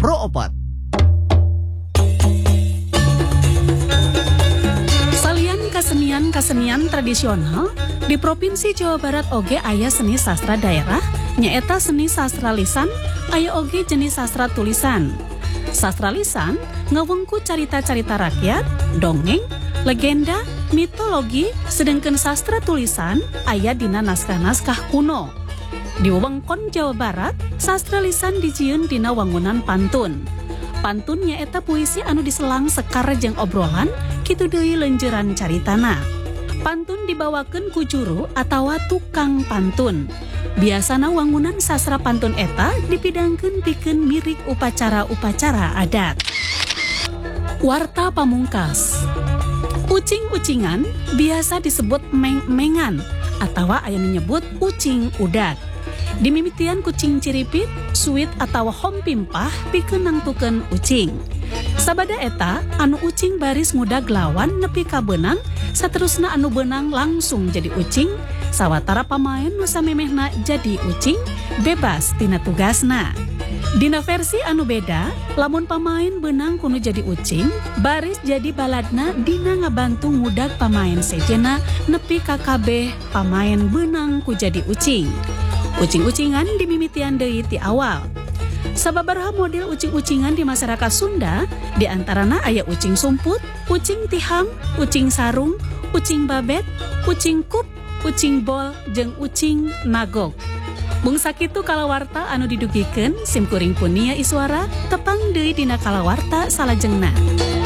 Pro Opat. Salian kasenian tradisional di Provinsi Jawa Barat oge aya seni sastra daerah nyaeta seni sastra lisan, aya oge jenis sastra tulisan. Sastra lisan ngawengku carita-carita rakyat, dongeng, legenda, mitologi, sedangkan sastra tulisan aya dina naskah-naskah kuno. Di wewengkon Jawa Barat, sastra lisan dijieun dina wangunan pantun. Pantun nyaeta puisi anu diselang sekar jeung obrolan, kitu deui leunjeuran caritana. Pantun dibawakeun ku juru atawa tukang pantun. Biasana wangunan sastra pantun eta dipidangkeun pikeun mirik upacara-upacara adat. Warta pamungkas. Ucing-ucingan biasa disebut meng-mengan atawa aya nu nyebut ucing udat. Dimimitian kucing ciripit, suit atawa hompimpah pikeun nangtukeun ucing. Sabada eta anu ucing baris ngudag lawan nepi ka beunang, saterusna anu beunang langsung jadi ucing, sawatara pamaen nu samemehna jadi ucing bebas tina tugasna. Dina versi anu beda, lamun pamain beunang kudu jadi ucing, baris jadi baladna dina ngabantu ngudag pamain sejena nepi ka kabeh pamain beunang ku jadi ucing. Ucing-ucingan dimimitian deui ti awal. Sababaraha model ucing-ucingan di masyarakat Sunda, di antarana aya ucing sumput, ucing tihang, ucing sarung, ucing babet, ucing kup, ucing bol, jeung ucing nagok. Mung sakitu kalawarta anu didugikeun sim kuring punia iswara tepang deui dina kalawarta salajengna.